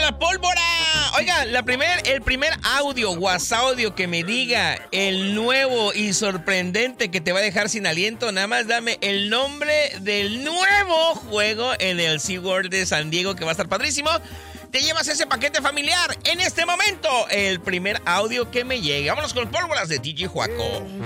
la pólvora! Oiga, el primer audio, WhatsApp que me diga el nuevo y sorprendente que te va a dejar sin aliento, nada más dame el nombre del nuevo juego en el SeaWorld de San Diego, que va a estar padrísimo. Te llevas ese paquete familiar en este momento. El primer audio que me llegue. Vámonos con pólvoras de DJ Juaco.